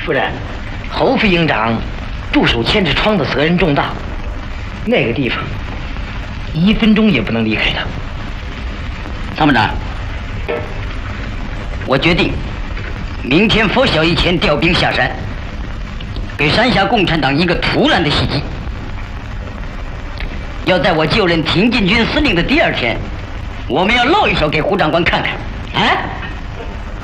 夫人，侯副营长驻守千纸窗的责任重大，那个地方1分钟也不能离开的。 参谋长，我决定明天拂晓以前调兵下山，给山下共产党一个突然的袭击。要在我就任挺进军司令的第2天，我们要露一手给胡长官看看。啊！